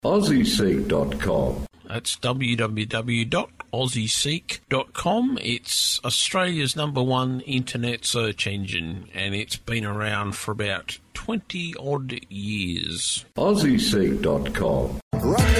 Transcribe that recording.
AussieSeek.com. That's www.aussieseek.com. It's Australia's #1 internet search engine, and it's been around for about 20-odd years. AussieSeek.com. Run